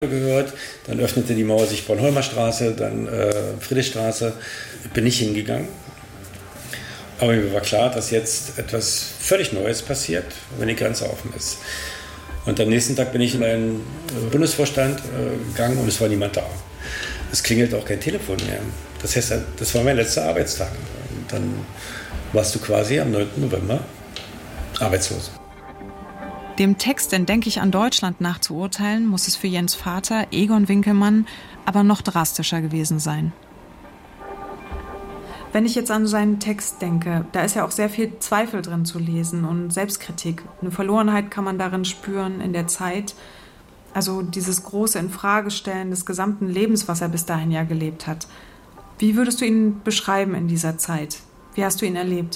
gehört. Dann öffnete die Mauer sich Bornholmer Straße, dann Friedrichstraße. Bin nicht hingegangen. Aber mir war klar, dass jetzt etwas völlig Neues passiert, wenn die Grenze offen ist. Und am nächsten Tag bin ich in einen Bundesvorstand gegangen und es war niemand da. Es klingelte auch kein Telefon mehr. Das heißt, das war mein letzter Arbeitstag. Und dann warst du quasi am 9. November arbeitslos. Dem Text in Denk ich an Deutschland nach zu urteilen, muss es für Jens' Vater, Egon Winkelmann, aber noch drastischer gewesen sein. Wenn ich jetzt an seinen Text denke, da ist ja auch sehr viel Zweifel drin zu lesen und Selbstkritik. Eine Verlorenheit kann man darin spüren in der Zeit. Also dieses große Infragestellen des gesamten Lebens, was er bis dahin ja gelebt hat. Wie würdest du ihn beschreiben in dieser Zeit? Wie hast du ihn erlebt?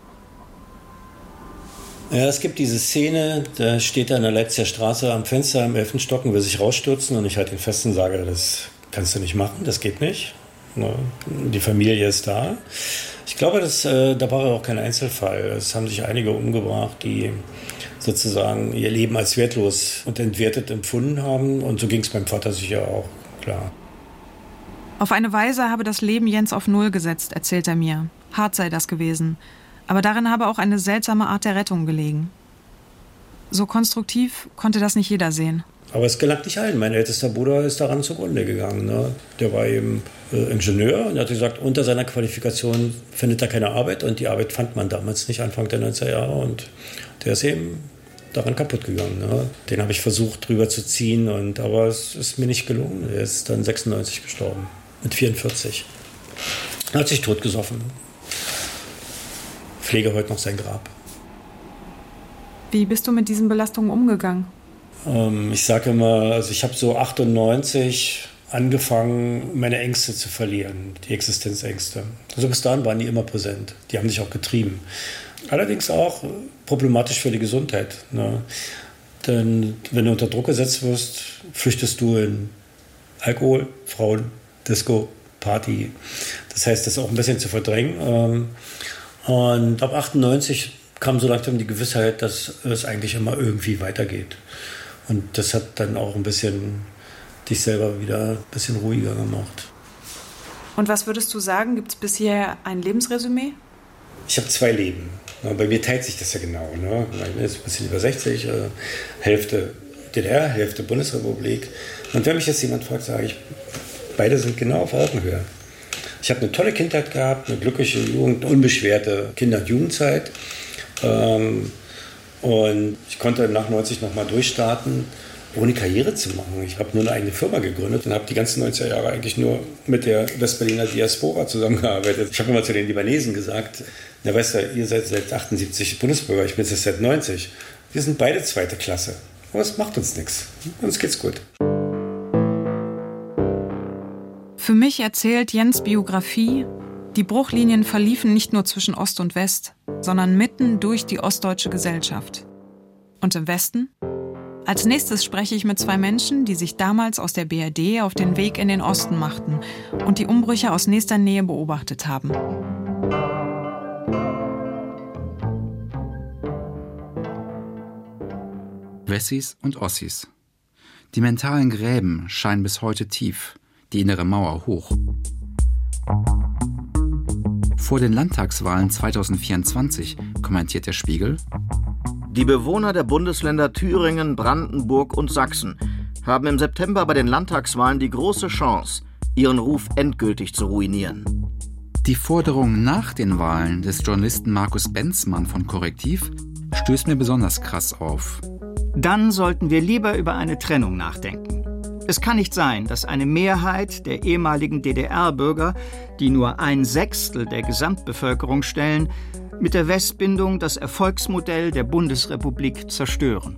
Ja, es gibt diese Szene, da steht er an der Leipziger Straße am Fenster im 11. Stock und will sich rausstürzen und ich halte ihn fest und sage, das kannst du nicht machen, das geht nicht. Die Familie ist da. Ich glaube, da war auch kein Einzelfall. Es haben sich einige umgebracht, die sozusagen ihr Leben als wertlos und entwertet empfunden haben. Und so ging es meinem Vater sicher auch, klar. Auf eine Weise habe das Leben Jens auf Null gesetzt, erzählt er mir. Hart sei das gewesen. Aber darin habe auch eine seltsame Art der Rettung gelegen. So konstruktiv konnte das nicht jeder sehen. Aber es gelang nicht allen. Mein ältester Bruder ist daran zugrunde gegangen. Ne? Der war eben Ingenieur und er hat gesagt, unter seiner Qualifikation findet er keine Arbeit. Und die Arbeit fand man damals nicht, Anfang der 90er Jahre. Und der ist eben daran kaputt gegangen. Ne? Den habe ich versucht, drüber zu ziehen. Aber es ist mir nicht gelungen. Er ist dann 96 gestorben, mit 44. Er hat sich totgesoffen. Pflege heute noch sein Grab. Wie bist du mit diesen Belastungen umgegangen? Ich sage immer, also ich habe so 98 angefangen, meine Ängste zu verlieren, die Existenzängste. Also bis dahin waren die immer präsent, die haben sich auch getrieben. Allerdings auch problematisch für die Gesundheit. Ne? Denn wenn du unter Druck gesetzt wirst, flüchtest du in Alkohol, Frauen, Disco, Party. Das heißt, das auch ein bisschen zu verdrängen. Und ab 98 kam so langsam die Gewissheit, dass es eigentlich immer irgendwie weitergeht. Und das hat dann auch ein bisschen dich selber wieder ein bisschen ruhiger gemacht. Und was würdest du sagen? Gibt es bisher ein Lebensresümee? Ich habe 2 Leben. Bei mir teilt sich das ja genau. Ne? Ich bin jetzt ein bisschen über 60, Hälfte DDR, Hälfte Bundesrepublik. Und wenn mich jetzt jemand fragt, sage ich, beide sind genau auf Augenhöhe. Ich habe eine tolle Kindheit gehabt, eine glückliche Jugend, eine unbeschwerte Kinder- und Jugendzeit. Und ich konnte nach 90 nochmal durchstarten, ohne Karriere zu machen. Ich habe nur eine eigene Firma gegründet und habe die ganzen 90er Jahre eigentlich nur mit der Westberliner Diaspora zusammengearbeitet. Ich habe immer zu den Libanesen gesagt, na weißt du, ihr seid seit 78 Bundesbürger, ich bin jetzt seit 90. Wir sind beide zweite Klasse. Aber es macht uns nichts. Uns geht's gut. Für mich erzählt Jens' Biografie, die Bruchlinien verliefen nicht nur zwischen Ost und West, sondern mitten durch die ostdeutsche Gesellschaft. Und im Westen? Als nächstes spreche ich mit 2 Menschen, die sich damals aus der BRD auf den Weg in den Osten machten und die Umbrüche aus nächster Nähe beobachtet haben. Wessis und Ossis. Die mentalen Gräben scheinen bis heute tief, die innere Mauer hoch. Vor den Landtagswahlen 2024 kommentiert der Spiegel: Die Bewohner der Bundesländer Thüringen, Brandenburg und Sachsen haben im September bei den Landtagswahlen die große Chance, ihren Ruf endgültig zu ruinieren. Die Forderung nach den Wahlen des Journalisten Markus Benzmann von Korrektiv stößt mir besonders krass auf. Dann sollten wir lieber über eine Trennung nachdenken. Es kann nicht sein, dass eine Mehrheit der ehemaligen DDR-Bürger, die nur 1/6 der Gesamtbevölkerung stellen, mit der Westbindung das Erfolgsmodell der Bundesrepublik zerstören.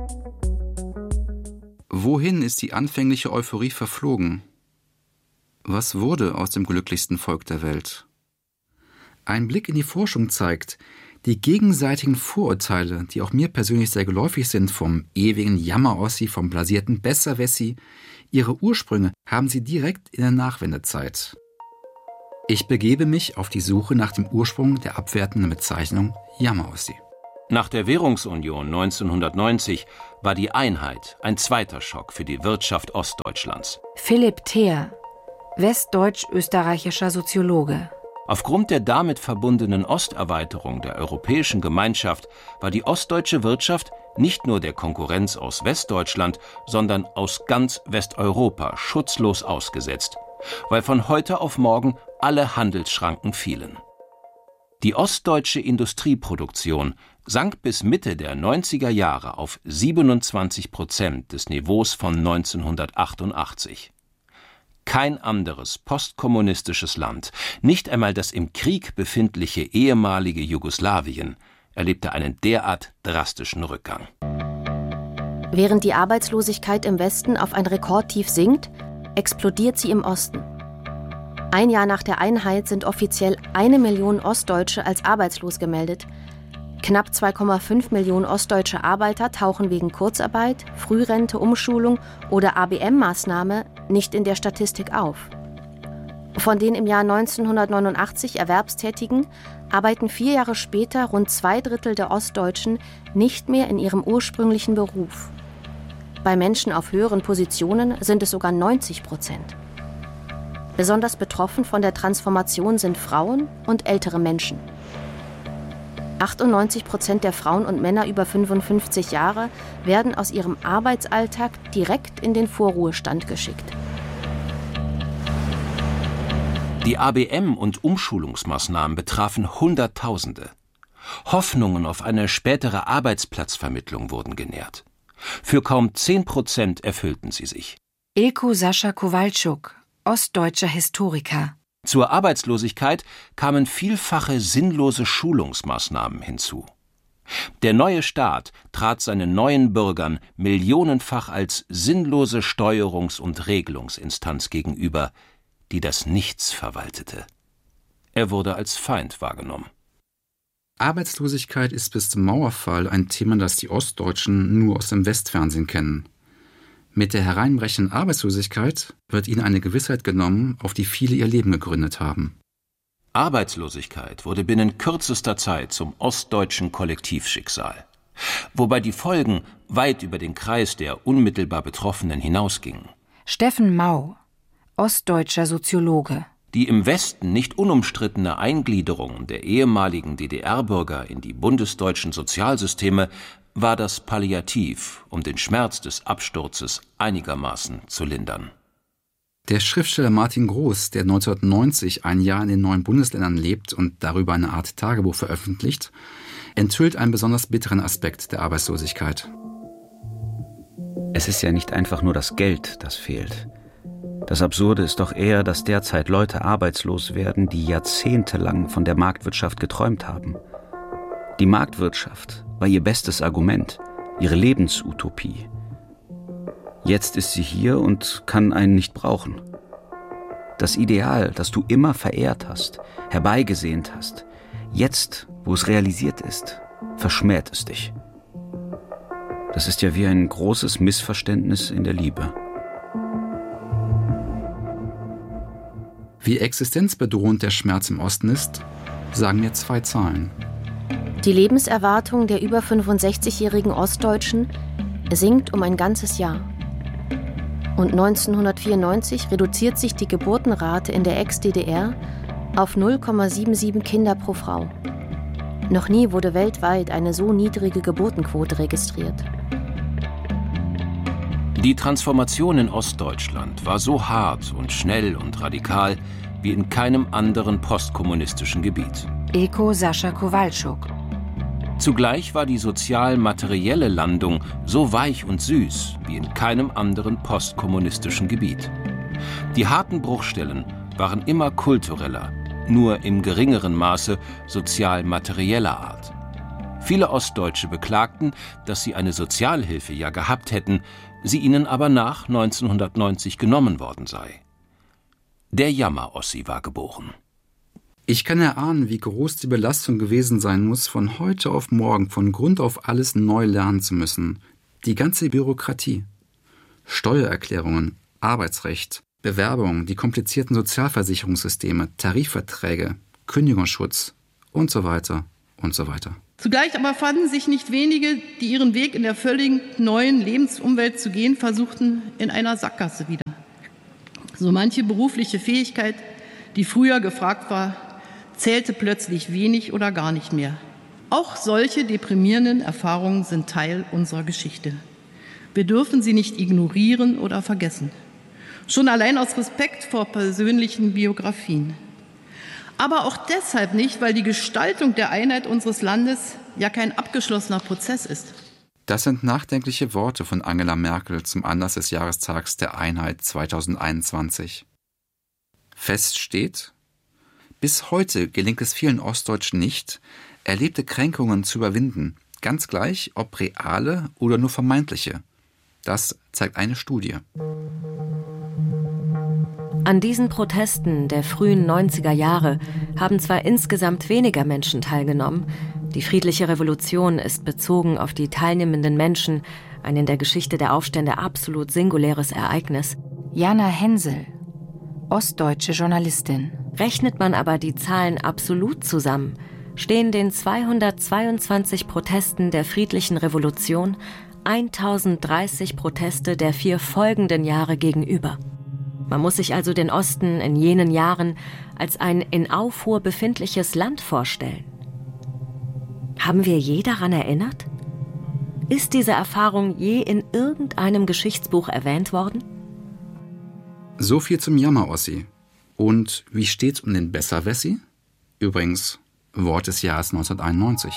Wohin ist die anfängliche Euphorie verflogen? Was wurde aus dem glücklichsten Volk der Welt? Ein Blick in die Forschung zeigt, die gegenseitigen Vorurteile, die auch mir persönlich sehr geläufig sind, vom ewigen Jammer-Ossi, vom blasierten Besserwessi, ihre Ursprünge haben sie direkt in der Nachwendezeit. Ich begebe mich auf die Suche nach dem Ursprung der abwertenden Bezeichnung Jammer-Ossi. Nach der Währungsunion 1990 war die Einheit ein zweiter Schock für die Wirtschaft Ostdeutschlands. Philipp Theer, westdeutsch-österreichischer Soziologe. Aufgrund der damit verbundenen Osterweiterung der Europäischen Gemeinschaft war die ostdeutsche Wirtschaft nicht nur der Konkurrenz aus Westdeutschland, sondern aus ganz Westeuropa schutzlos ausgesetzt, weil von heute auf morgen alle Handelsschranken fielen. Die ostdeutsche Industrieproduktion sank bis Mitte der 90er Jahre auf 27% des Niveaus von 1988. Kein anderes postkommunistisches Land, nicht einmal das im Krieg befindliche ehemalige Jugoslawien, erlebte einen derart drastischen Rückgang. Während die Arbeitslosigkeit im Westen auf ein Rekordtief sinkt, explodiert sie im Osten. Ein Jahr nach der Einheit sind offiziell 1 Million Ostdeutsche als arbeitslos gemeldet. Knapp 2,5 Millionen ostdeutsche Arbeiter tauchen wegen Kurzarbeit, Frührente, Umschulung oder ABM-Maßnahme nicht in der Statistik auf. Von den im Jahr 1989 Erwerbstätigen arbeiten 4 Jahre später rund 2/3 der Ostdeutschen nicht mehr in ihrem ursprünglichen Beruf. Bei Menschen auf höheren Positionen sind es sogar 90%. Besonders betroffen von der Transformation sind Frauen und ältere Menschen. 98% der Frauen und Männer über 55 Jahre werden aus ihrem Arbeitsalltag direkt in den Vorruhestand geschickt. Die ABM- und Umschulungsmaßnahmen betrafen Hunderttausende. Hoffnungen auf eine spätere Arbeitsplatzvermittlung wurden genährt. Für kaum 10% erfüllten sie sich. Ilko Sascha Kowalczuk, ostdeutscher Historiker. Zur Arbeitslosigkeit kamen vielfache sinnlose Schulungsmaßnahmen hinzu. Der neue Staat trat seinen neuen Bürgern millionenfach als sinnlose Steuerungs- und Regelungsinstanz gegenüber, die das Nichts verwaltete. Er wurde als Feind wahrgenommen. Arbeitslosigkeit ist bis zum Mauerfall ein Thema, das die Ostdeutschen nur aus dem Westfernsehen kennen. Mit der hereinbrechenden Arbeitslosigkeit wird ihnen eine Gewissheit genommen, auf die viele ihr Leben gegründet haben. Arbeitslosigkeit wurde binnen kürzester Zeit zum ostdeutschen Kollektivschicksal, wobei die Folgen weit über den Kreis der unmittelbar Betroffenen hinausgingen. Steffen Mau, ostdeutscher Soziologe. Die im Westen nicht unumstrittene Eingliederung der ehemaligen DDR-Bürger in die bundesdeutschen Sozialsysteme war das Palliativ, um den Schmerz des Absturzes einigermaßen zu lindern. Der Schriftsteller Martin Groß, der 1990 ein Jahr in den neuen Bundesländern lebt und darüber eine Art Tagebuch veröffentlicht, enthüllt einen besonders bitteren Aspekt der Arbeitslosigkeit. Es ist ja nicht einfach nur das Geld, das fehlt. Das Absurde ist doch eher, dass derzeit Leute arbeitslos werden, die jahrzehntelang von der Marktwirtschaft geträumt haben. Die Marktwirtschaft war ihr bestes Argument, ihre Lebensutopie. Jetzt ist sie hier und kann einen nicht brauchen. Das Ideal, das du immer verehrt hast, herbeigesehnt hast, jetzt, wo es realisiert ist, verschmäht es dich. Das ist ja wie ein großes Missverständnis in der Liebe. Wie existenzbedrohend der Schmerz im Osten ist, sagen mir 2 Zahlen. Die Lebenserwartung der über 65-jährigen Ostdeutschen sinkt um ein ganzes Jahr. Und 1994 reduziert sich die Geburtenrate in der Ex-DDR auf 0,77 Kinder pro Frau. Noch nie wurde weltweit eine so niedrige Geburtenquote registriert. Die Transformation in Ostdeutschland war so hart und schnell und radikal wie in keinem anderen postkommunistischen Gebiet. Ilko Sascha Kowalczuk. Zugleich war die sozial-materielle Landung so weich und süß wie in keinem anderen postkommunistischen Gebiet. Die harten Bruchstellen waren immer kultureller, nur im geringeren Maße sozial-materieller Art. Viele Ostdeutsche beklagten, dass sie eine Sozialhilfe ja gehabt hätten, sie ihnen aber nach 1990 genommen worden sei. Der Jammer-Ossi war geboren. Ich kann erahnen, wie groß die Belastung gewesen sein muss, von heute auf morgen von Grund auf alles neu lernen zu müssen. Die ganze Bürokratie. Steuererklärungen, Arbeitsrecht, Bewerbungen, die komplizierten Sozialversicherungssysteme, Tarifverträge, Kündigungsschutz und so weiter und so weiter. Zugleich aber fanden sich nicht wenige, die ihren Weg in der völlig neuen Lebensumwelt zu gehen versuchten, in einer Sackgasse wieder. So manche berufliche Fähigkeit, die früher gefragt war, zählte plötzlich wenig oder gar nicht mehr. Auch solche deprimierenden Erfahrungen sind Teil unserer Geschichte. Wir dürfen sie nicht ignorieren oder vergessen. Schon allein aus Respekt vor persönlichen Biografien. Aber auch deshalb nicht, weil die Gestaltung der Einheit unseres Landes ja kein abgeschlossener Prozess ist. Das sind nachdenkliche Worte von Angela Merkel zum Anlass des Jahrestags der Einheit 2021. Fest steht, bis heute gelingt es vielen Ostdeutschen nicht, erlebte Kränkungen zu überwinden, ganz gleich ob reale oder nur vermeintliche. Das zeigt eine Studie. An diesen Protesten der frühen 90er Jahre haben zwar insgesamt weniger Menschen teilgenommen, die friedliche Revolution ist bezogen auf die teilnehmenden Menschen ein in der Geschichte der Aufstände absolut singuläres Ereignis. Jana Hensel, ostdeutsche Journalistin. Rechnet man aber die Zahlen absolut zusammen, stehen den 222 Protesten der friedlichen Revolution 1030 Proteste der 4 folgenden Jahre gegenüber. Man muss sich also den Osten in jenen Jahren als ein in Aufruhr befindliches Land vorstellen. Haben wir je daran erinnert? Ist diese Erfahrung je in irgendeinem Geschichtsbuch erwähnt worden? So viel zum Jammer-Ossi. Und wie steht's um den Besserwessi? Übrigens, Wort des Jahres 1991.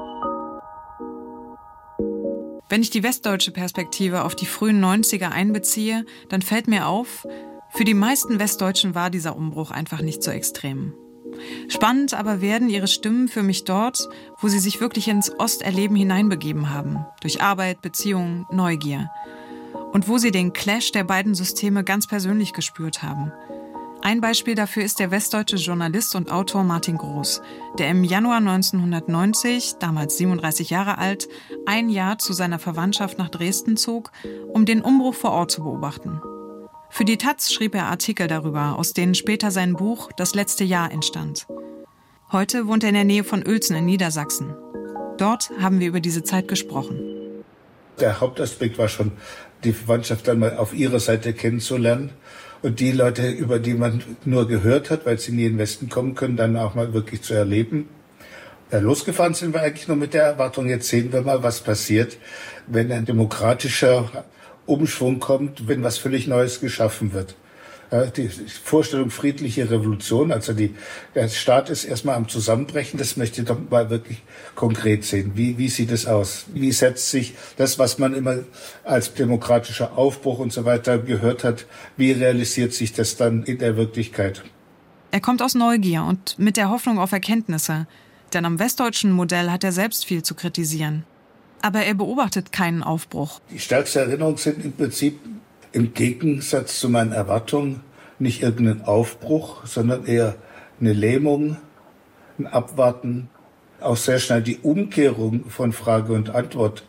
Wenn ich die westdeutsche Perspektive auf die frühen 90er einbeziehe, dann fällt mir auf, für die meisten Westdeutschen war dieser Umbruch einfach nicht so extrem. Spannend aber werden ihre Stimmen für mich dort, wo sie sich wirklich ins Osterleben hineinbegeben haben, durch Arbeit, Beziehungen, Neugier. Und wo sie den Clash der beiden Systeme ganz persönlich gespürt haben. Ein Beispiel dafür ist der westdeutsche Journalist und Autor Martin Groß, der im Januar 1990, damals 37 Jahre alt, ein Jahr zu seiner Verwandtschaft nach Dresden zog, um den Umbruch vor Ort zu beobachten. Für die taz schrieb er Artikel darüber, aus denen später sein Buch »Das letzte Jahr« entstand. Heute wohnt er in der Nähe von Uelzen in Niedersachsen. Dort haben wir über diese Zeit gesprochen. Der Hauptaspekt war schon, die Verwandtschaft dann mal auf ihrer Seite kennenzulernen. Und die Leute, über die man nur gehört hat, weil sie nie in den Westen kommen können, dann auch mal wirklich zu erleben. Losgefahren sind wir eigentlich nur mit der Erwartung, jetzt sehen wir mal, was passiert, wenn ein demokratischer Umschwung kommt, wenn was völlig Neues geschaffen wird. Die Vorstellung friedliche Revolution, also der Staat ist erstmal am Zusammenbrechen, das möchte ich doch mal wirklich konkret sehen. Wie sieht es aus? Wie setzt sich das, was man immer als demokratischer Aufbruch und so weiter gehört hat, wie realisiert sich das dann in der Wirklichkeit? Er kommt aus Neugier und mit der Hoffnung auf Erkenntnisse, denn am westdeutschen Modell hat er selbst viel zu kritisieren. Aber er beobachtet keinen Aufbruch. Die stärksten Erinnerungen sind im Prinzip im Gegensatz zu meinen Erwartungen nicht irgendein Aufbruch, sondern eher eine Lähmung, ein Abwarten, auch sehr schnell die Umkehrung von Frage und Antwort.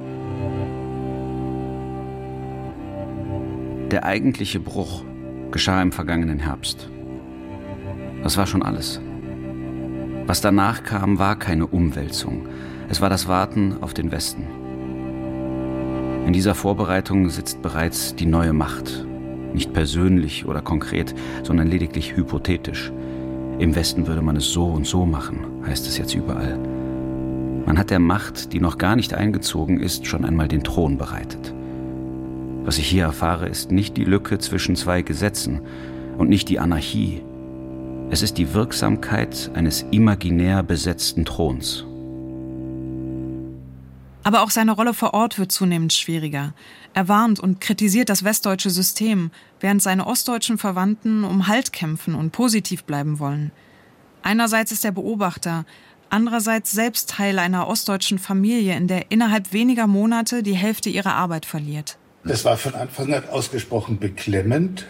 Der eigentliche Bruch geschah im vergangenen Herbst. Das war schon alles. Was danach kam, war keine Umwälzung. Es war das Warten auf den Westen. In dieser Vorbereitung sitzt bereits die neue Macht. Nicht persönlich oder konkret, sondern lediglich hypothetisch. Im Westen würde man es so und so machen, heißt es jetzt überall. Man hat der Macht, die noch gar nicht eingezogen ist, schon einmal den Thron bereitet. Was ich hier erfahre, ist nicht die Lücke zwischen 2 Gesetzen und nicht die Anarchie. Es ist die Wirksamkeit eines imaginär besetzten Throns. Aber auch seine Rolle vor Ort wird zunehmend schwieriger. Er warnt und kritisiert das westdeutsche System, während seine ostdeutschen Verwandten um Halt kämpfen und positiv bleiben wollen. Einerseits ist er Beobachter, andererseits selbst Teil einer ostdeutschen Familie, in der innerhalb weniger Monate die Hälfte ihrer Arbeit verliert. Das war von Anfang an ausgesprochen beklemmend,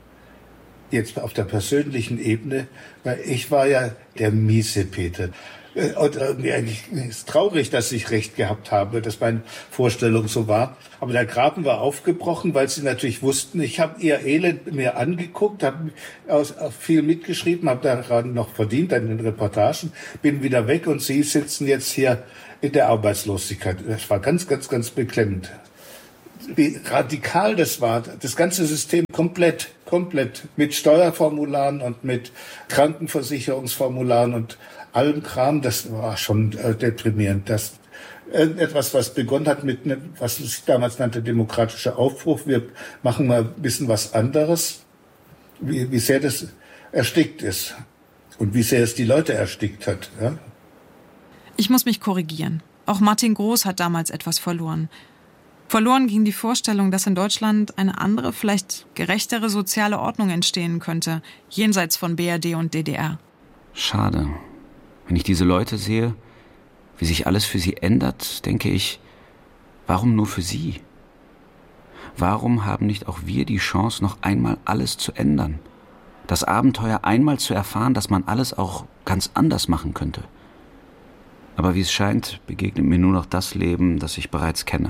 jetzt auf der persönlichen Ebene, weil ich war ja der Miesepeter. Und eigentlich ist es traurig, dass ich recht gehabt habe, dass meine Vorstellung so war. Aber der Graben war aufgebrochen, weil sie natürlich wussten, ich habe ihr Elend mir angeguckt, habe viel mitgeschrieben, habe daran noch verdient, an den Reportagen, bin wieder weg und sie sitzen jetzt hier in der Arbeitslosigkeit. Das war ganz, ganz, ganz beklemmend. Wie radikal das war, das ganze System komplett mit Steuerformularen und mit Krankenversicherungsformularen und allem Kram, das war schon deprimierend. Das etwas, was begonnen hat mit, was sich damals nannte, demokratischer Aufbruch. Wir machen mal ein bisschen was anderes. Wie sehr das erstickt ist und wie sehr es die Leute erstickt hat. Ja? Ich muss mich korrigieren. Auch Martin Groß hat damals etwas verloren. Verloren ging die Vorstellung, dass in Deutschland eine andere, vielleicht gerechtere soziale Ordnung entstehen könnte, jenseits von BRD und DDR. Schade. Wenn ich diese Leute sehe, wie sich alles für sie ändert, denke ich, warum nur für sie? Warum haben nicht auch wir die Chance, noch einmal alles zu ändern? Das Abenteuer einmal zu erfahren, dass man alles auch ganz anders machen könnte. Aber wie es scheint, begegnet mir nur noch das Leben, das ich bereits kenne.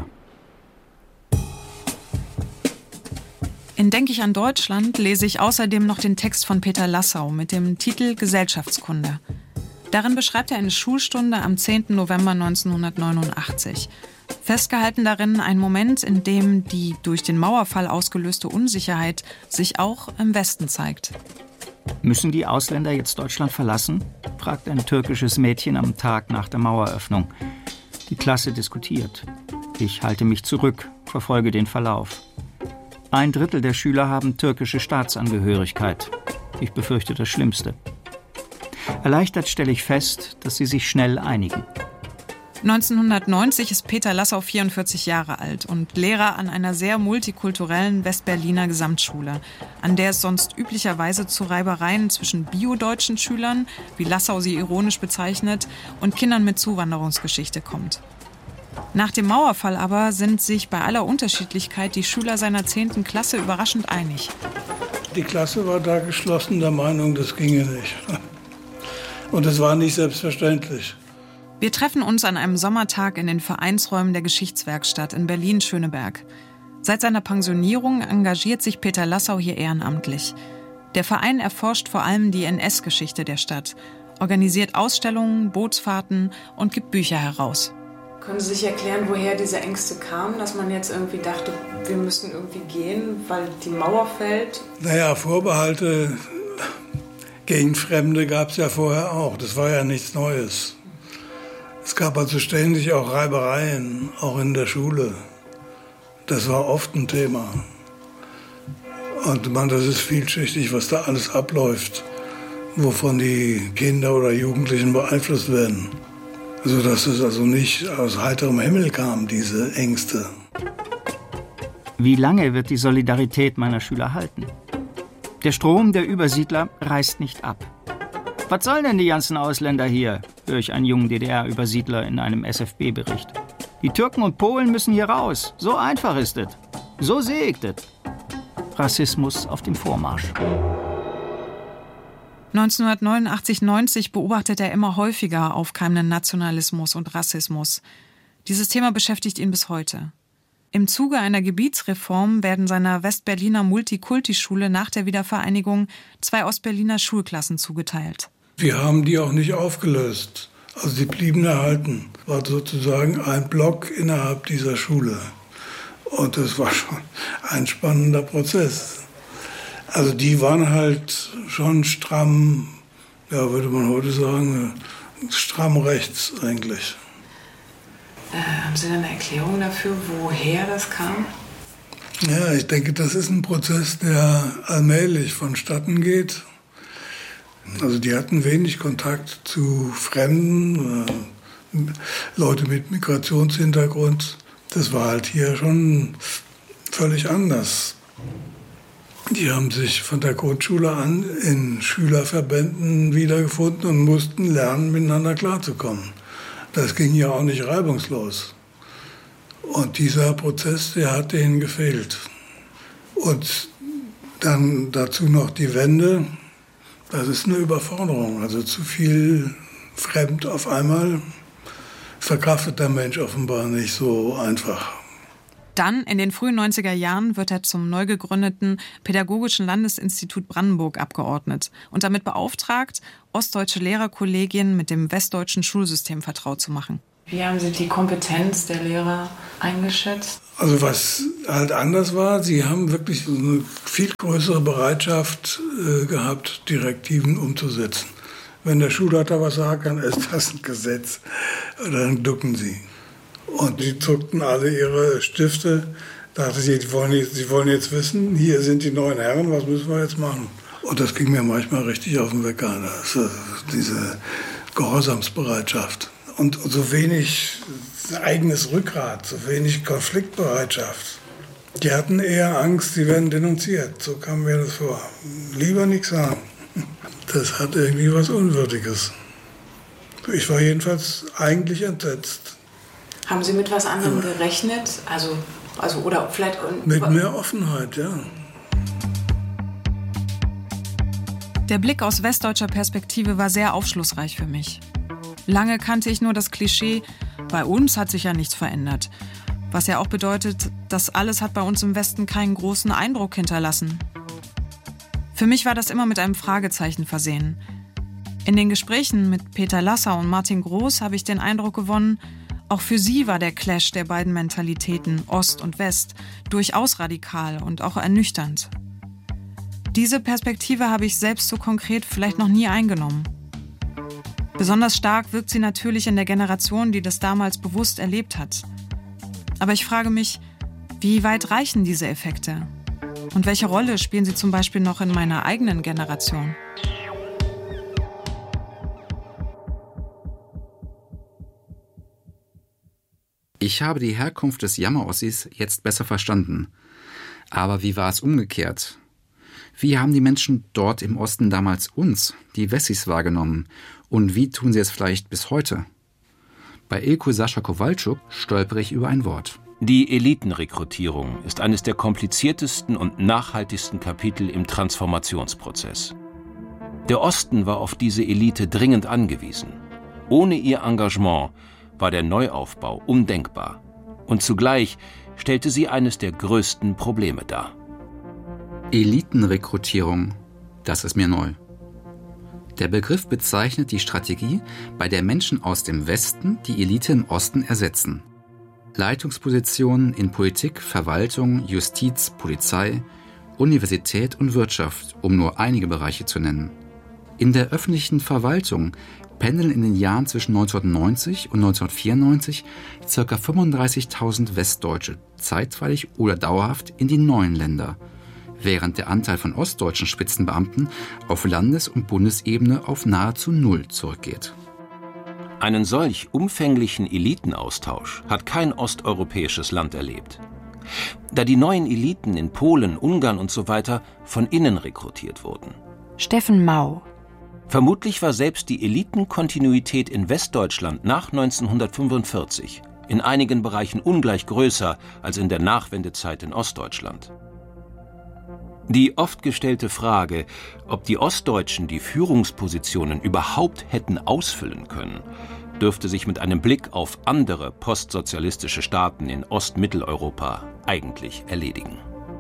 In Denk ich an Deutschland lese ich außerdem noch den Text von Peter Lassau mit dem Titel Gesellschaftskunde. Darin beschreibt er eine Schulstunde am 10. November 1989. Festgehalten darin ein Moment, in dem die durch den Mauerfall ausgelöste Unsicherheit sich auch im Westen zeigt. Müssen die Ausländer jetzt Deutschland verlassen? Fragt ein türkisches Mädchen am Tag nach der Maueröffnung. Die Klasse diskutiert. Ich halte mich zurück, verfolge den Verlauf. 1/3 der Schüler haben türkische Staatsangehörigkeit. Ich befürchte das Schlimmste. Erleichtert stelle ich fest, dass sie sich schnell einigen. 1990 ist Peter Lassau 44 Jahre alt und Lehrer an einer sehr multikulturellen Westberliner Gesamtschule, an der es sonst üblicherweise zu Reibereien zwischen bio-deutschen Schülern, wie Lassau sie ironisch bezeichnet, und Kindern mit Zuwanderungsgeschichte kommt. Nach dem Mauerfall aber sind sich bei aller Unterschiedlichkeit die Schüler seiner 10. Klasse überraschend einig. Die Klasse war da geschlossen der Meinung, das ginge nicht. Und es war nicht selbstverständlich. Wir treffen uns an einem Sommertag in den Vereinsräumen der Geschichtswerkstatt in Berlin-Schöneberg. Seit seiner Pensionierung engagiert sich Peter Lassau hier ehrenamtlich. Der Verein erforscht vor allem die NS-Geschichte der Stadt, organisiert Ausstellungen, Bootsfahrten und gibt Bücher heraus. Können Sie sich erklären, woher diese Ängste kamen, dass man jetzt irgendwie dachte, wir müssen irgendwie gehen, weil die Mauer fällt? Naja, Vorbehalte gegen Fremde gab es ja vorher auch. Das war ja nichts Neues. Es gab also ständig auch Reibereien, auch in der Schule. Das war oft ein Thema. Und das ist vielschichtig, was da alles abläuft, wovon die Kinder oder Jugendlichen beeinflusst werden. Sodass es also nicht aus heiterem Himmel kam, diese Ängste. Wie lange wird die Solidarität meiner Schüler halten? Der Strom der Übersiedler reißt nicht ab. Was sollen denn die ganzen Ausländer hier? Höre ich einen jungen DDR-Übersiedler in einem SFB-Bericht. Die Türken und Polen müssen hier raus. So einfach ist es. So sehe ich das. Rassismus auf dem Vormarsch. 1989/90 beobachtet er immer häufiger aufkeimenden Nationalismus und Rassismus. Dieses Thema beschäftigt ihn bis heute. Im Zuge einer Gebietsreform werden seiner Westberliner Multikulti-Schule nach der Wiedervereinigung 2 Ostberliner Schulklassen zugeteilt. Wir haben die auch nicht aufgelöst. Also die blieben erhalten. War sozusagen ein Block innerhalb dieser Schule. Und das war schon ein spannender Prozess. Also die waren halt schon stramm, ja, würde man heute sagen, stramm rechts eigentlich. Haben Sie denn eine Erklärung dafür, woher das kam? Ja, ich denke, das ist ein Prozess, der allmählich vonstatten geht. Also die hatten wenig Kontakt zu Fremden, Leute mit Migrationshintergrund. Das war halt hier schon völlig anders. Die haben sich von der Grundschule an in Schülerverbänden wiedergefunden und mussten lernen, miteinander klarzukommen. Das ging ja auch nicht reibungslos. Und dieser Prozess, der hat denen gefehlt. Und dann dazu noch die Wende. Das ist eine Überforderung. Also zu viel fremd auf einmal, verkraftet der Mensch offenbar nicht so einfach. Dann, in den frühen 90er Jahren, wird er zum neu gegründeten Pädagogischen Landesinstitut Brandenburg abgeordnet und damit beauftragt, ostdeutsche Lehrerkollegien mit dem westdeutschen Schulsystem vertraut zu machen. Wie haben Sie die Kompetenz der Lehrer eingeschätzt? Also was halt anders war, sie haben wirklich eine viel größere Bereitschaft gehabt, Direktiven umzusetzen. Wenn der Schulleiter was sagt, dann ist das ein Gesetz. Dann ducken sie. Und die zuckten alle ihre Stifte, dachten sie wollen jetzt wissen, hier sind die neuen Herren, was müssen wir jetzt machen? Und das ging mir manchmal richtig auf den Wecker, diese Gehorsamsbereitschaft. Und so wenig eigenes Rückgrat, so wenig Konfliktbereitschaft. Die hatten eher Angst, sie werden denunziert. So kam mir das vor. Lieber nichts sagen. Das hat irgendwie was Unwürdiges. Ich war jedenfalls eigentlich entsetzt. Haben Sie mit was anderem gerechnet? Also oder vielleicht mit mehr Offenheit, ja. Der Blick aus westdeutscher Perspektive war sehr aufschlussreich für mich. Lange kannte ich nur das Klischee, bei uns hat sich ja nichts verändert. Was ja auch bedeutet, das alles hat bei uns im Westen keinen großen Eindruck hinterlassen. Für mich war das immer mit einem Fragezeichen versehen. In den Gesprächen mit Peter Lasser und Martin Groß habe ich den Eindruck gewonnen, auch für sie war der Clash der beiden Mentalitäten, Ost und West, durchaus radikal und auch ernüchternd. Diese Perspektive habe ich selbst so konkret vielleicht noch nie eingenommen. Besonders stark wirkt sie natürlich in der Generation, die das damals bewusst erlebt hat. Aber ich frage mich, wie weit reichen diese Effekte? Und welche Rolle spielen sie zum Beispiel noch in meiner eigenen Generation? Ich habe die Herkunft des Jammerossis jetzt besser verstanden. Aber wie war es umgekehrt? Wie haben die Menschen dort im Osten damals uns, die Wessis, wahrgenommen? Und wie tun sie es vielleicht bis heute? Bei Ilko Sascha Kowalczuk stolpere ich über ein Wort. Die Elitenrekrutierung ist eines der kompliziertesten und nachhaltigsten Kapitel im Transformationsprozess. Der Osten war auf diese Elite dringend angewiesen. Ohne ihr Engagement war der Neuaufbau undenkbar. Und zugleich stellte sie eines der größten Probleme dar. Elitenrekrutierung, das ist mir neu. Der Begriff bezeichnet die Strategie, bei der Menschen aus dem Westen die Elite im Osten ersetzen. Leitungspositionen in Politik, Verwaltung, Justiz, Polizei, Universität und Wirtschaft, um nur einige Bereiche zu nennen. In der öffentlichen Verwaltung pendeln in den Jahren zwischen 1990 und 1994 ca. 35.000 Westdeutsche zeitweilig oder dauerhaft in die neuen Länder, während der Anteil von ostdeutschen Spitzenbeamten auf Landes- und Bundesebene auf nahezu null zurückgeht. Einen solch umfänglichen Elitenaustausch hat kein osteuropäisches Land erlebt. Da die neuen Eliten in Polen, Ungarn usw. von innen rekrutiert wurden. Steffen Mau. Vermutlich war selbst die Elitenkontinuität in Westdeutschland nach 1945 in einigen Bereichen ungleich größer als in der Nachwendezeit in Ostdeutschland. Die oft gestellte Frage, ob die Ostdeutschen die Führungspositionen überhaupt hätten ausfüllen können, dürfte sich mit einem Blick auf andere postsozialistische Staaten in Ostmitteleuropa eigentlich erledigen.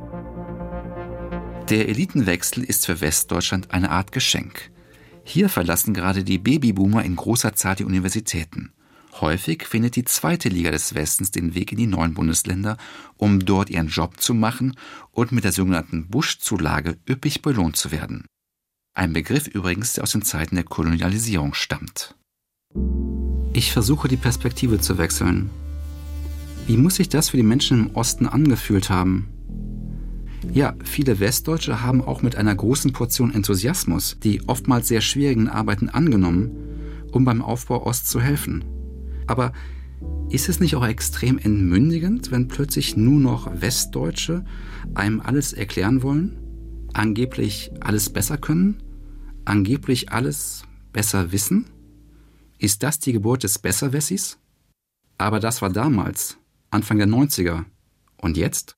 Der Elitenwechsel ist für Westdeutschland eine Art Geschenk. Hier verlassen gerade die Babyboomer in großer Zahl die Universitäten. Häufig findet die zweite Liga des Westens den Weg in die neuen Bundesländer, um dort ihren Job zu machen und mit der sogenannten Busch-Zulage üppig belohnt zu werden. Ein Begriff übrigens, der aus den Zeiten der Kolonialisierung stammt. Ich versuche, die Perspektive zu wechseln. Wie muss sich das für die Menschen im Osten angefühlt haben? Ja, viele Westdeutsche haben auch mit einer großen Portion Enthusiasmus die oftmals sehr schwierigen Arbeiten angenommen, um beim Aufbau Ost zu helfen. Aber ist es nicht auch extrem entmündigend, wenn plötzlich nur noch Westdeutsche einem alles erklären wollen, angeblich alles besser können, angeblich alles besser wissen? Ist das die Geburt des Besserwessis? Aber das war damals, Anfang der 90er. Und jetzt?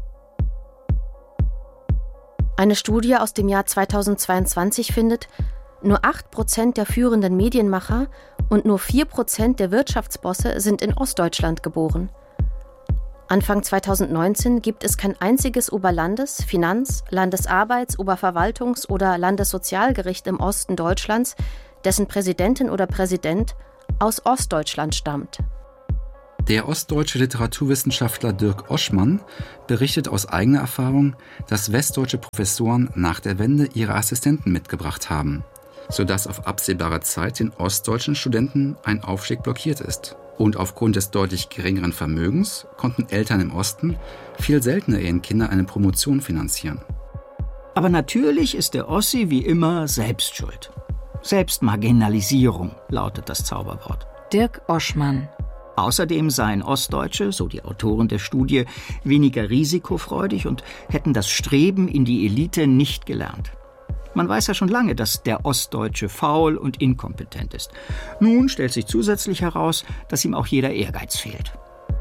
Eine Studie aus dem Jahr 2022 findet, Nur 8% der führenden Medienmacher und nur 4% der Wirtschaftsbosse sind in Ostdeutschland geboren. Anfang 2019 gibt es kein einziges Oberlandes-, Finanz-, Landesarbeits-, Oberverwaltungs- oder Landessozialgericht im Osten Deutschlands, dessen Präsidentin oder Präsident aus Ostdeutschland stammt. Der ostdeutsche Literaturwissenschaftler Dirk Oschmann berichtet aus eigener Erfahrung, dass westdeutsche Professoren nach der Wende ihre Assistenten mitgebracht haben, sodass auf absehbare Zeit den ostdeutschen Studenten ein Aufstieg blockiert ist. Und aufgrund des deutlich geringeren Vermögens konnten Eltern im Osten viel seltener ihren Kindern eine Promotion finanzieren. Aber natürlich ist der Ossi wie immer selbst schuld. Selbstmarginalisierung lautet das Zauberwort. Dirk Oschmann. Außerdem seien Ostdeutsche, so die Autoren der Studie, weniger risikofreudig und hätten das Streben in die Elite nicht gelernt. Man weiß ja schon lange, dass der Ostdeutsche faul und inkompetent ist. Nun stellt sich zusätzlich heraus, dass ihm auch jeder Ehrgeiz fehlt.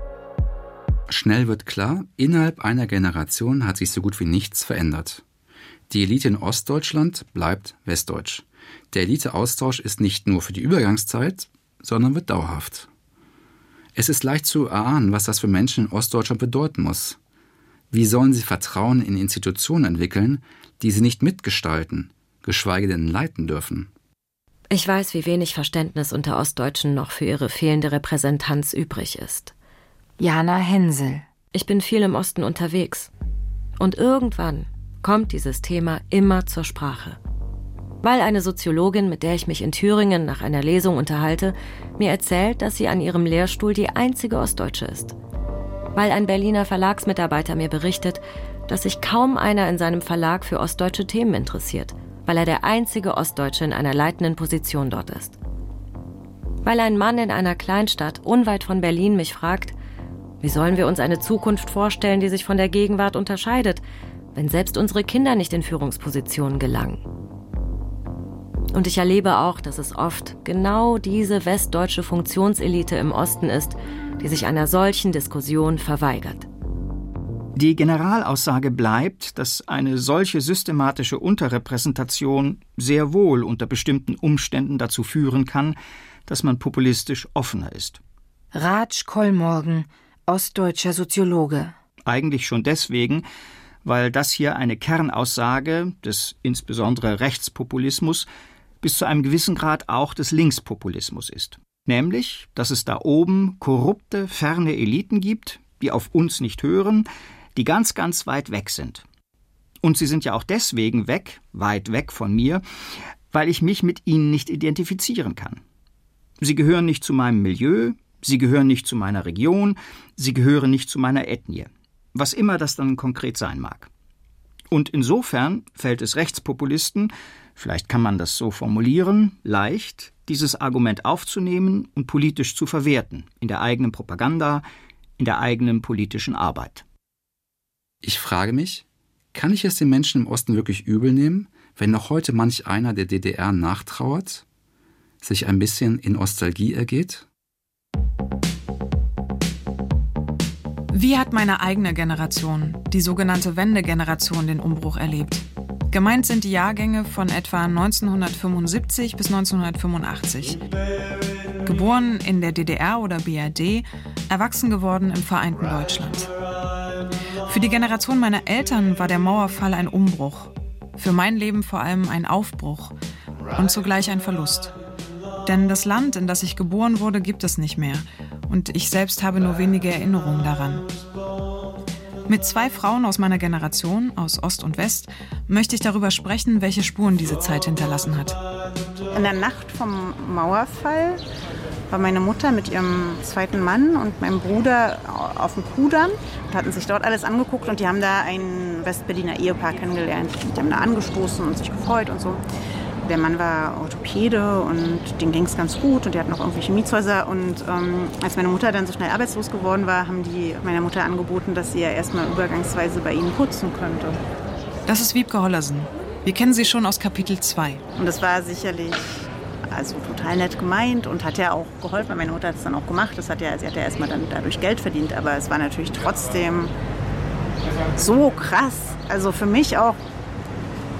Schnell wird klar, innerhalb einer Generation hat sich so gut wie nichts verändert. Die Elite in Ostdeutschland bleibt westdeutsch. Der Eliteaustausch ist nicht nur für die Übergangszeit, sondern wird dauerhaft. Es ist leicht zu erahnen, was das für Menschen in Ostdeutschland bedeuten muss. Wie sollen sie Vertrauen in Institutionen entwickeln, die sie nicht mitgestalten, geschweige denn leiten dürfen? Ich weiß, wie wenig Verständnis unter Ostdeutschen noch für ihre fehlende Repräsentanz übrig ist. Jana Hensel. Ich bin viel im Osten unterwegs. Und irgendwann kommt dieses Thema immer zur Sprache. Weil eine Soziologin, mit der ich mich in Thüringen nach einer Lesung unterhalte, mir erzählt, dass sie an ihrem Lehrstuhl die einzige Ostdeutsche ist. Weil ein Berliner Verlagsmitarbeiter mir berichtet, dass sich kaum einer in seinem Verlag für ostdeutsche Themen interessiert, weil er der einzige Ostdeutsche in einer leitenden Position dort ist. Weil ein Mann in einer Kleinstadt unweit von Berlin mich fragt, wie sollen wir uns eine Zukunft vorstellen, die sich von der Gegenwart unterscheidet, wenn selbst unsere Kinder nicht in Führungspositionen gelangen. Und ich erlebe auch, dass es oft genau diese westdeutsche Funktionselite im Osten ist, die sich einer solchen Diskussion verweigert. Die Generalaussage bleibt, dass eine solche systematische Unterrepräsentation sehr wohl unter bestimmten Umständen dazu führen kann, dass man populistisch offener ist. Raj Kollmorgen, ostdeutscher Soziologe. Eigentlich schon deswegen, weil das hier eine Kernaussage des insbesondere Rechtspopulismus bis zu einem gewissen Grad auch des Linkspopulismus ist. Nämlich, dass es da oben korrupte, ferne Eliten gibt, die auf uns nicht hören, die ganz, ganz weit weg sind. Und sie sind ja auch deswegen weg, weit weg von mir, weil ich mich mit ihnen nicht identifizieren kann. Sie gehören nicht zu meinem Milieu, sie gehören nicht zu meiner Region, sie gehören nicht zu meiner Ethnie. Was immer das dann konkret sein mag. Und insofern fällt es Rechtspopulisten, vielleicht kann man das so formulieren, leicht, dieses Argument aufzunehmen und politisch zu verwerten, in der eigenen Propaganda, in der eigenen politischen Arbeit. Ich frage mich, kann ich es den Menschen im Osten wirklich übel nehmen, wenn noch heute manch einer der DDR nachtrauert, sich ein bisschen in Nostalgie ergeht? Wie hat meine eigene Generation, die sogenannte Wendegeneration, den Umbruch erlebt? Gemeint sind die Jahrgänge von etwa 1975 bis 1985. Geboren in der DDR oder BRD, erwachsen geworden im vereinten Deutschland. Für die Generation meiner Eltern war der Mauerfall ein Umbruch. Für mein Leben vor allem ein Aufbruch und zugleich ein Verlust. Denn das Land, in das ich geboren wurde, gibt es nicht mehr. Und ich selbst habe nur wenige Erinnerungen daran. Mit 2 Frauen aus meiner Generation, aus Ost und West, möchte ich darüber sprechen, welche Spuren diese Zeit hinterlassen hat. In der Nacht vom Mauerfall war meine Mutter mit ihrem zweiten Mann und meinem Bruder auf dem Kudamm und hatten sich dort alles angeguckt und die haben da ein Westberliner Ehepaar kennengelernt. Die haben da angestoßen und sich gefreut und so. Der Mann war Orthopäde und dem ging es ganz gut und die hatten auch irgendwelche Mietshäuser. Und als meine Mutter dann so schnell arbeitslos geworden war, haben die meiner Mutter angeboten, dass sie ja erstmal übergangsweise bei ihnen putzen könnte. Das ist Wiebke Hollersen. Wir kennen sie schon aus Kapitel 2. Und das war sicherlich total nett gemeint und hat ja auch geholfen. Meine Mutter hat es dann auch gemacht. Sie hat ja erstmal dann dadurch Geld verdient. Aber es war natürlich trotzdem so krass. Also für mich auch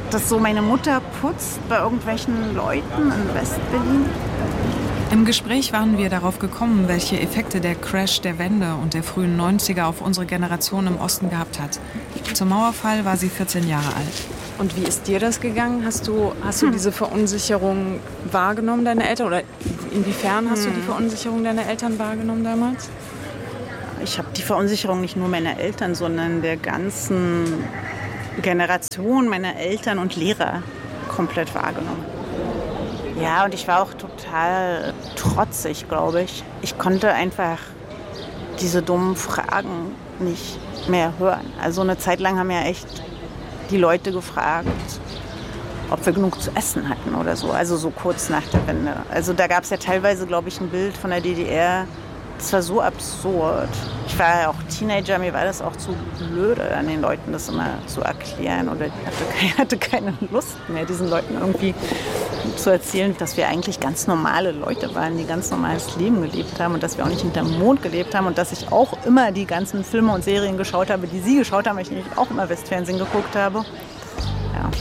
dass so meine Mutter putzt bei irgendwelchen Leuten in West-Berlin. Im Gespräch waren wir darauf gekommen, welche Effekte der Crash der Wende und der frühen 90er auf unsere Generation im Osten gehabt hat. Zum Mauerfall war sie 14 Jahre alt. Und wie ist dir das gegangen? Hast du diese Verunsicherung wahrgenommen, deine Eltern? Oder inwiefern hast du die Verunsicherung deiner Eltern wahrgenommen damals? Ich habe die Verunsicherung nicht nur meiner Eltern, sondern der ganzen Generation meiner Eltern und Lehrer komplett wahrgenommen. Ja, und ich war auch total trotzig, glaube ich. Ich konnte einfach diese dummen Fragen nicht mehr hören. Also eine Zeit lang haben ja echt die Leute gefragt, ob wir genug zu essen hatten oder so. Also so kurz nach der Wende. Also da gab es ja teilweise, glaube ich, ein Bild von der DDR. Das war so absurd. Ich war ja auch Teenager, mir war das auch zu blöde, an den Leuten das immer zu erklären. Oder ich hatte keine Lust mehr, diesen Leuten irgendwie zu erzählen, dass wir eigentlich ganz normale Leute waren, die ganz normales Leben gelebt haben und dass wir auch nicht hinterm Mond gelebt haben und dass ich auch immer die ganzen Filme und Serien geschaut habe, die sie geschaut haben, weil ich nämlich auch immer Westfernsehen geguckt habe. Ja.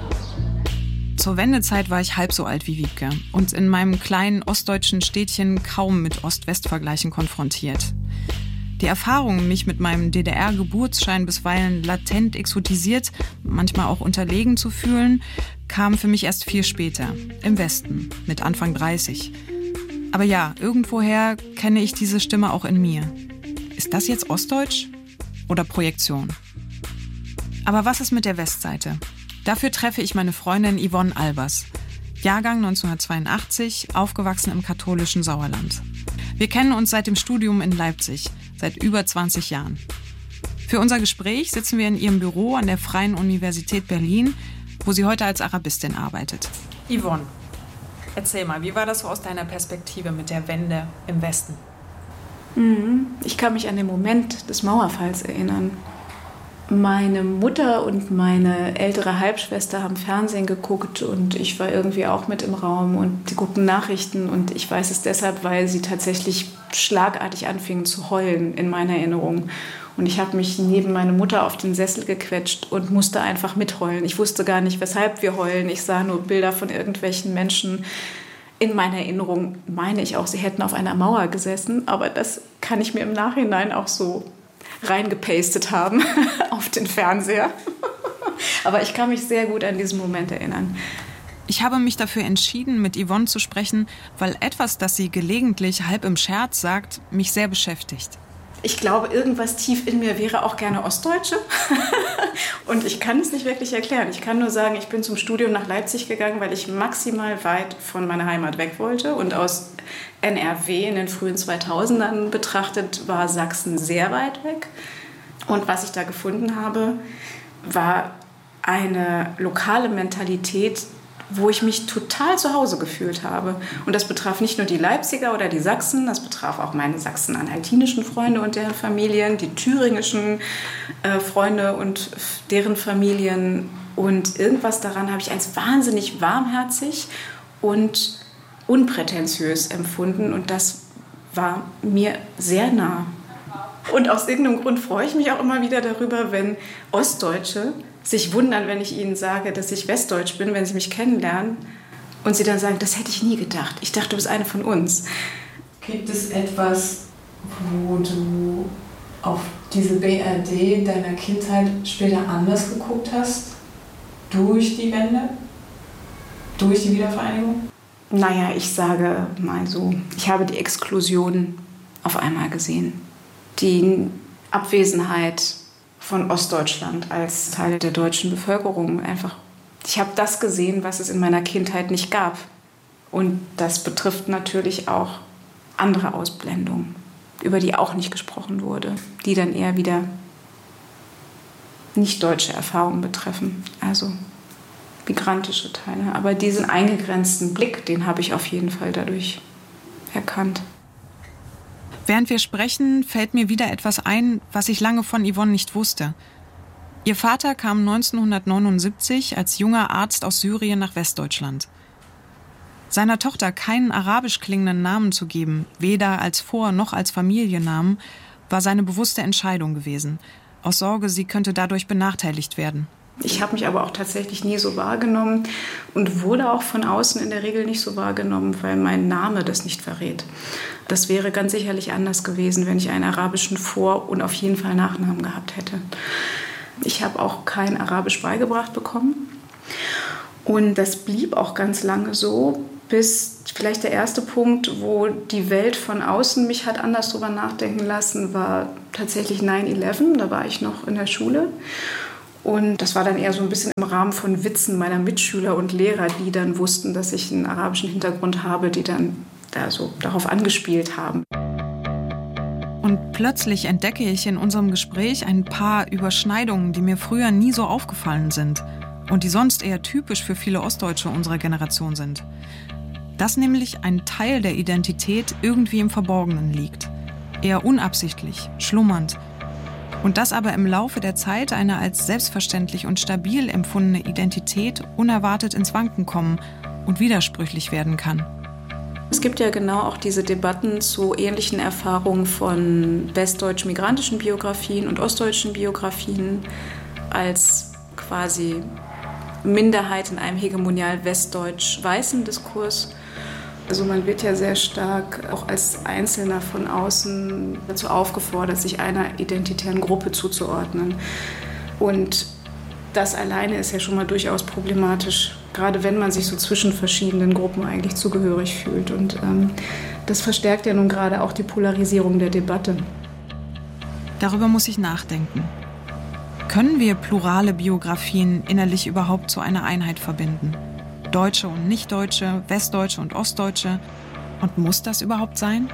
Zur Wendezeit war ich halb so alt wie Wiebke und in meinem kleinen ostdeutschen Städtchen kaum mit Ost-West-Vergleichen konfrontiert. Die Erfahrung, mich mit meinem DDR-Geburtsschein bisweilen latent exotisiert, manchmal auch unterlegen zu fühlen, kam für mich erst viel später, im Westen, mit Anfang 30. Aber ja, irgendwoher kenne ich diese Stimme auch in mir. Ist das jetzt Ostdeutsch oder Projektion? Aber was ist mit der Westseite? Dafür treffe ich meine Freundin Yvonne Albers. Jahrgang 1982, aufgewachsen im katholischen Sauerland. Wir kennen uns seit dem Studium in Leipzig, seit über 20 Jahren. Für unser Gespräch sitzen wir in ihrem Büro an der Freien Universität Berlin, wo sie heute als Arabistin arbeitet. Yvonne, erzähl mal, wie war das so aus deiner Perspektive mit der Wende im Westen? Ich kann mich an den Moment des Mauerfalls erinnern. Meine Mutter und meine ältere Halbschwester haben Fernsehen geguckt und ich war irgendwie auch mit im Raum und die guckten Nachrichten und ich weiß es deshalb, weil sie tatsächlich schlagartig anfingen zu heulen in meiner Erinnerung. Und ich habe mich neben meine Mutter auf den Sessel gequetscht und musste einfach mitheulen. Ich wusste gar nicht, weshalb wir heulen. Ich sah nur Bilder von irgendwelchen Menschen. In meiner Erinnerung meine ich auch, sie hätten auf einer Mauer gesessen, aber das kann ich mir im Nachhinein auch so reingepastet haben auf den Fernseher. Aber ich kann mich sehr gut an diesen Moment erinnern. Ich habe mich dafür entschieden, mit Yvonne zu sprechen, weil etwas, das sie gelegentlich halb im Scherz sagt, mich sehr beschäftigt. Ich glaube, irgendwas tief in mir wäre auch gerne Ostdeutsche. Und ich kann es nicht wirklich erklären. Ich kann nur sagen, ich bin zum Studium nach Leipzig gegangen, weil ich maximal weit von meiner Heimat weg wollte. Und aus NRW in den frühen 2000ern betrachtet war Sachsen sehr weit weg. Und was ich da gefunden habe, war eine lokale Mentalität, wo ich mich total zu Hause gefühlt habe. Und das betraf nicht nur die Leipziger oder die Sachsen, das betraf auch meine sachsen-anhaltinischen Freunde und deren Familien, die thüringischen Freunde und deren Familien. Und irgendwas daran habe ich als wahnsinnig warmherzig und unprätentiös empfunden. Und das war mir sehr nah. Und aus irgendeinem Grund freue ich mich auch immer wieder darüber, wenn Ostdeutsche sich wundern, wenn ich ihnen sage, dass ich Westdeutsch bin, wenn sie mich kennenlernen. Und sie dann sagen, das hätte ich nie gedacht. Ich dachte, du bist eine von uns. Gibt es etwas, wo du auf diese BRD deiner Kindheit später anders geguckt hast? Durch die Wende? Durch die Wiedervereinigung? Naja, ich sage mal so, ich habe die Exklusion auf einmal gesehen. Die Abwesenheit von Ostdeutschland als Teil der deutschen Bevölkerung einfach. Ich habe das gesehen, was es in meiner Kindheit nicht gab. Und das betrifft natürlich auch andere Ausblendungen, über die auch nicht gesprochen wurde, die dann eher wieder nicht deutsche Erfahrungen betreffen, also migrantische Teile. Aber diesen eingegrenzten Blick, den habe ich auf jeden Fall dadurch erkannt. Während wir sprechen, fällt mir wieder etwas ein, was ich lange von Yvonne nicht wusste. Ihr Vater kam 1979 als junger Arzt aus Syrien nach Westdeutschland. Seiner Tochter keinen arabisch klingenden Namen zu geben, weder als Vor- noch als Familiennamen, war seine bewusste Entscheidung gewesen, aus Sorge, sie könnte dadurch benachteiligt werden. Ich habe mich aber auch tatsächlich nie so wahrgenommen und wurde auch von außen in der Regel nicht so wahrgenommen, weil mein Name das nicht verrät. Das wäre ganz sicherlich anders gewesen, wenn ich einen arabischen Vor- und auf jeden Fall Nachnamen gehabt hätte. Ich habe auch kein Arabisch beigebracht bekommen. Und das blieb auch ganz lange so, bis vielleicht der erste Punkt, wo die Welt von außen mich hat anders drüber nachdenken lassen, war tatsächlich 9/11. Da war ich noch in der Schule. Und das war dann eher so ein bisschen im Rahmen von Witzen meiner Mitschüler und Lehrer, die dann wussten, dass ich einen arabischen Hintergrund habe, die dann da so darauf angespielt haben. Und plötzlich entdecke ich in unserem Gespräch ein paar Überschneidungen, die mir früher nie so aufgefallen sind und die sonst eher typisch für viele Ostdeutsche unserer Generation sind. Dass nämlich ein Teil der Identität irgendwie im Verborgenen liegt. Eher unabsichtlich, schlummernd. Und dass aber im Laufe der Zeit eine als selbstverständlich und stabil empfundene Identität unerwartet ins Wanken kommen und widersprüchlich werden kann. Es gibt ja genau auch diese Debatten zu ähnlichen Erfahrungen von westdeutschen migrantischen Biografien und ostdeutschen Biografien als quasi Minderheit in einem hegemonial westdeutsch-weißen Diskurs. Also man wird ja sehr stark auch als Einzelner von außen dazu aufgefordert, sich einer identitären Gruppe zuzuordnen. Und das alleine ist ja schon mal durchaus problematisch, gerade wenn man sich so zwischen verschiedenen Gruppen eigentlich zugehörig fühlt. Und das verstärkt ja nun gerade auch die Polarisierung der Debatte. Darüber muss ich nachdenken. Können wir plurale Biografien innerlich überhaupt zu einer Einheit verbinden? Deutsche und Nichtdeutsche, Westdeutsche und Ostdeutsche. Und muss das überhaupt sein?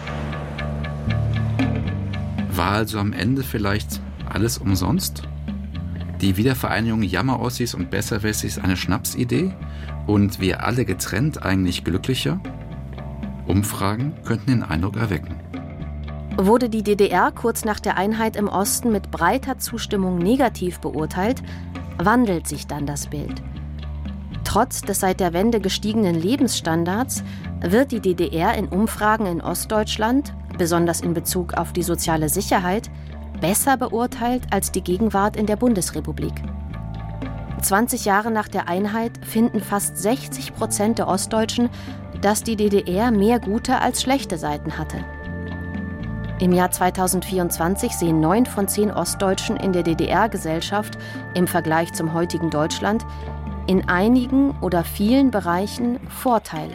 War also am Ende vielleicht alles umsonst? Die Wiedervereinigung Jammer-Ossis und Besserwessis eine Schnapsidee? Und wir alle getrennt eigentlich glücklicher? Umfragen könnten den Eindruck erwecken. Wurde die DDR kurz nach der Einheit im Osten mit breiter Zustimmung negativ beurteilt, wandelt sich dann das Bild. Trotz des seit der Wende gestiegenen Lebensstandards wird die DDR in Umfragen in Ostdeutschland, besonders in Bezug auf die soziale Sicherheit, besser beurteilt als die Gegenwart in der Bundesrepublik. 20 Jahre nach der Einheit finden fast 60% der Ostdeutschen, dass die DDR mehr gute als schlechte Seiten hatte. Im Jahr 2024 sehen 9 von 10 Ostdeutschen in der DDR-Gesellschaft im Vergleich zum heutigen Deutschland in einigen oder vielen Bereichen Vorteile.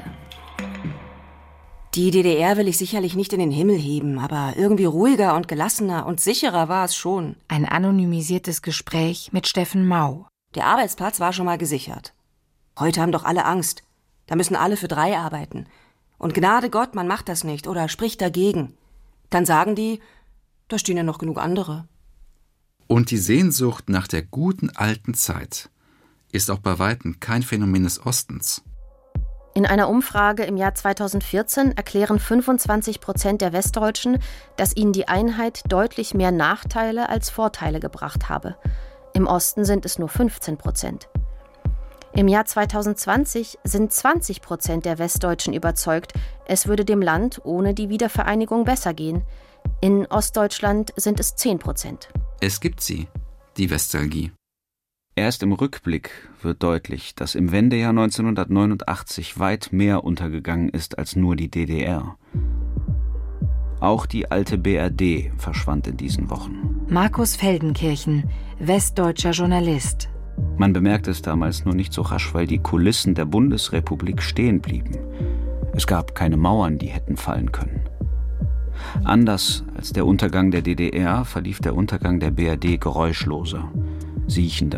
Die DDR will ich sicherlich nicht in den Himmel heben, aber irgendwie ruhiger und gelassener und sicherer war es schon. Ein anonymisiertes Gespräch mit Steffen Mau. Der Arbeitsplatz war schon mal gesichert. Heute haben doch alle Angst. Da müssen alle für 3 arbeiten. Und Gnade Gott, man macht das nicht oder spricht dagegen. Dann sagen die, da stehen ja noch genug andere. Und die Sehnsucht nach der guten alten Zeit ist auch bei Weitem kein Phänomen des Ostens. In einer Umfrage im Jahr 2014 erklären 25% der Westdeutschen, dass ihnen die Einheit deutlich mehr Nachteile als Vorteile gebracht habe. Im Osten sind es nur 15%. Im Jahr 2020 sind 20% der Westdeutschen überzeugt, es würde dem Land ohne die Wiedervereinigung besser gehen. In Ostdeutschland sind es 10%. Es gibt sie, die Vestalgie. Erst im Rückblick wird deutlich, dass im Wendejahr 1989 weit mehr untergegangen ist als nur die DDR. Auch die alte BRD verschwand in diesen Wochen. Markus Feldenkirchen, westdeutscher Journalist. Man bemerkte es damals nur nicht so rasch, weil die Kulissen der Bundesrepublik stehen blieben. Es gab keine Mauern, die hätten fallen können. Anders als der Untergang der DDR verlief der Untergang der BRD geräuschloser, siechender.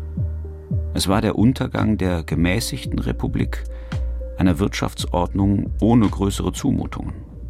Es war der Untergang der gemäßigten Republik, einer Wirtschaftsordnung ohne größere Zumutungen.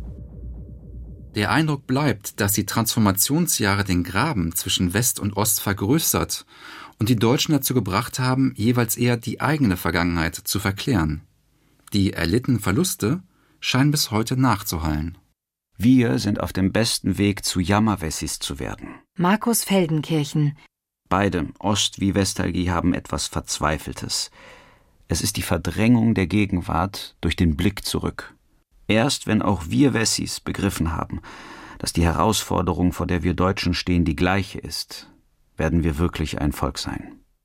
Der Eindruck bleibt, dass die Transformationsjahre den Graben zwischen West und Ost vergrößert und die Deutschen dazu gebracht haben, jeweils eher die eigene Vergangenheit zu verklären. Die erlittenen Verluste scheinen bis heute nachzuhallen. Wir sind auf dem besten Weg, zu Jammerwessis zu werden. Markus Feldenkirchen. Beide, Ost- wie Vestalgie, haben etwas Verzweifeltes. Es ist die Verdrängung der Gegenwart durch den Blick zurück. Erst wenn auch wir Wessis begriffen haben, dass die Herausforderung, vor der wir Deutschen stehen, die gleiche ist, werden wir wirklich ein Volk sein.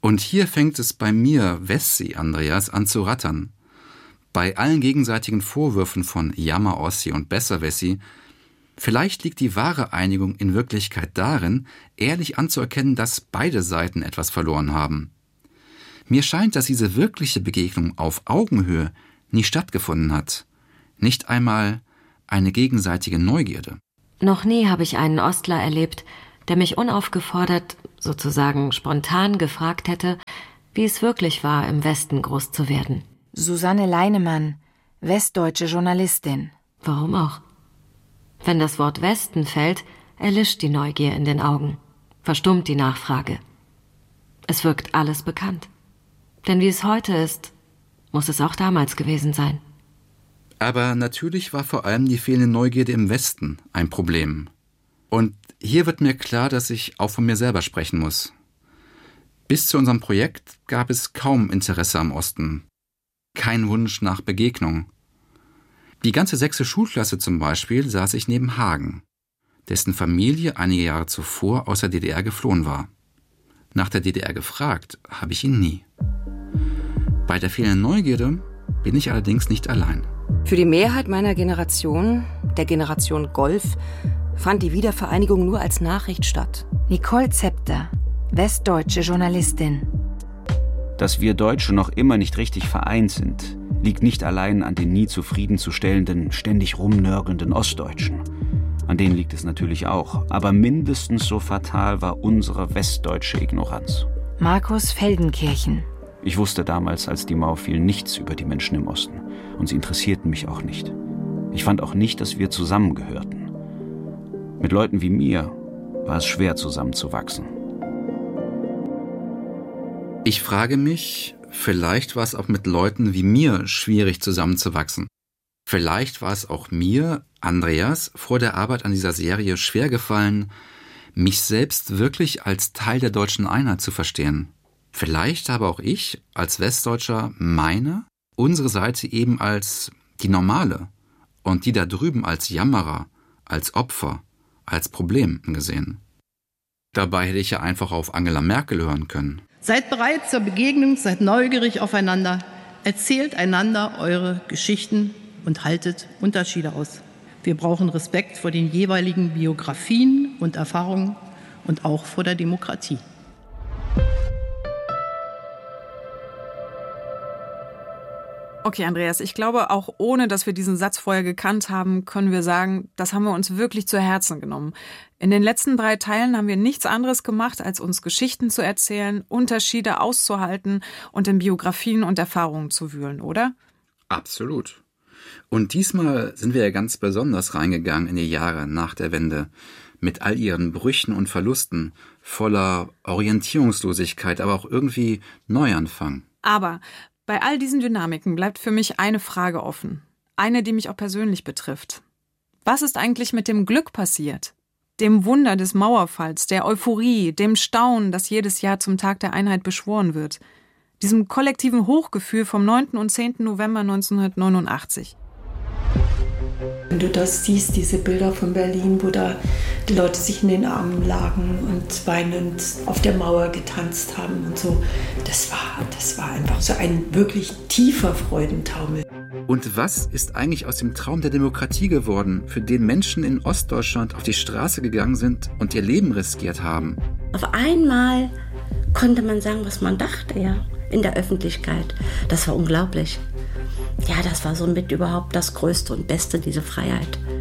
Und hier fängt es bei mir, Wessi Andreas, an zu rattern. Bei allen gegenseitigen Vorwürfen von Jammer-Ossi und Besser-Wessi, vielleicht liegt die wahre Einigung in Wirklichkeit darin, ehrlich anzuerkennen, dass beide Seiten etwas verloren haben. Mir scheint, dass diese wirkliche Begegnung auf Augenhöhe nie stattgefunden hat. Nicht einmal eine gegenseitige Neugierde. Noch nie habe ich einen Ostler erlebt, der mich unaufgefordert, sozusagen spontan gefragt hätte, wie es wirklich war, im Westen groß zu werden. Susanne Leinemann, westdeutsche Journalistin. Warum auch? Wenn das Wort Westen fällt, erlischt die Neugier in den Augen, verstummt die Nachfrage. Es wirkt alles bekannt. Denn wie es heute ist, muss es auch damals gewesen sein. Aber natürlich war vor allem die fehlende Neugierde im Westen ein Problem. Und hier wird mir klar, dass ich auch von mir selber sprechen muss. Bis zu unserem Projekt gab es kaum Interesse am Osten. Kein Wunsch nach Begegnung. Die ganze 6. Schulklasse zum Beispiel saß ich neben Hagen, dessen Familie einige Jahre zuvor aus der DDR geflohen war. Nach der DDR gefragt habe ich ihn nie. Bei der fehlenden Neugierde bin ich allerdings nicht allein. Für die Mehrheit meiner Generation, der Generation Golf, fand die Wiedervereinigung nur als Nachricht statt. Nicole Zepter, westdeutsche Journalistin. Dass wir Deutsche noch immer nicht richtig vereint sind, liegt nicht allein an den nie zufriedenzustellenden, ständig rumnörgelnden Ostdeutschen. An denen liegt es natürlich auch, aber mindestens so fatal war unsere westdeutsche Ignoranz. Markus Feldenkirchen. Ich wusste damals, als die Mauer fiel, nichts über die Menschen im Osten. Und sie interessierten mich auch nicht. Ich fand auch nicht, dass wir zusammengehörten. Mit Leuten wie mir war es schwer, zusammenzuwachsen. Ich frage mich, vielleicht war es auch mit Leuten wie mir schwierig, zusammenzuwachsen. Vielleicht war es auch mir, Andreas, vor der Arbeit an dieser Serie schwer gefallen, mich selbst wirklich als Teil der deutschen Einheit zu verstehen. Vielleicht habe auch ich als Westdeutscher unsere Seite eben als die normale und die da drüben als Jammerer, als Opfer, als Problem gesehen. Dabei hätte ich ja einfach auf Angela Merkel hören können. Seid bereit zur Begegnung, seid neugierig aufeinander, erzählt einander eure Geschichten und haltet Unterschiede aus. Wir brauchen Respekt vor den jeweiligen Biografien und Erfahrungen und auch vor der Demokratie. Okay, Andreas, ich glaube, auch ohne, dass wir diesen Satz vorher gekannt haben, können wir sagen, das haben wir uns wirklich zu Herzen genommen. In den letzten 3 Teilen haben wir nichts anderes gemacht, als uns Geschichten zu erzählen, Unterschiede auszuhalten und in Biografien und Erfahrungen zu wühlen, oder? Absolut. Und diesmal sind wir ja ganz besonders reingegangen in die Jahre nach der Wende, mit all ihren Brüchen und Verlusten, voller Orientierungslosigkeit, aber auch irgendwie Neuanfang. Aber bei all diesen Dynamiken bleibt für mich eine Frage offen. Eine, die mich auch persönlich betrifft. Was ist eigentlich mit dem Glück passiert? Dem Wunder des Mauerfalls, der Euphorie, dem Staunen, das jedes Jahr zum Tag der Einheit beschworen wird. Diesem kollektiven Hochgefühl vom 9. und 10. November 1989. Wenn du das siehst, diese Bilder von Berlin, wo da die Leute sich in den Armen lagen und weinend auf der Mauer getanzt haben und so, das war einfach so ein wirklich tiefer Freudentaumel. Und was ist eigentlich aus dem Traum der Demokratie geworden, für den Menschen in Ostdeutschland auf die Straße gegangen sind und ihr Leben riskiert haben? Auf einmal konnte man sagen, was man dachte, ja, in der Öffentlichkeit. Das war unglaublich. Ja, das war somit überhaupt das Größte und Beste, diese Freiheit.